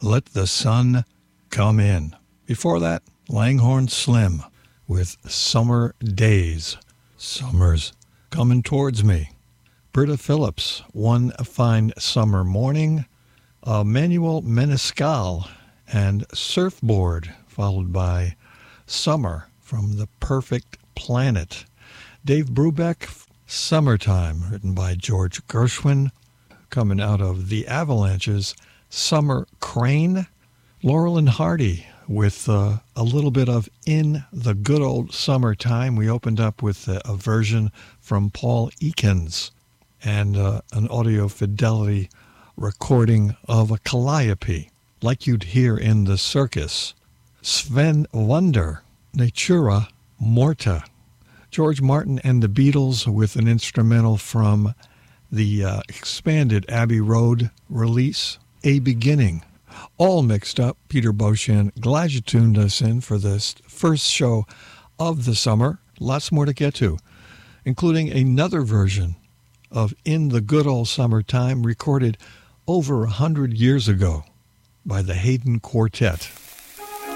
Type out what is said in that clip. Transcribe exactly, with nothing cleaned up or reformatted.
Let the Sun Come In. Before that, Langhorne Slim with Summer Days. Summer's coming towards me. Britta Phillips, One Fine Summer Morning. Uh, Manuel Menescal and Surfboard, followed by Summer from The Perfect Planet. Dave Brubeck, Summertime, written by George Gershwin. Coming out of The Avalanches, Summer Crane. Laurel and Hardy with uh, a little bit of In the Good Old Summertime. We opened up with a, a version from Paul Eakins and uh, an audio fidelity recording of a calliope, like you'd hear in the circus. Sven Wonder, Natura Morta. George Martin and the Beatles with an instrumental from the uh, expanded Abbey Road release, A Beginning. All mixed up. Peter Beauchamp, glad you tuned us in for this first show of the summer. Lots more to get to, including another version of In the Good Old Summertime, recorded over a hundred years ago by the Haydn Quartet.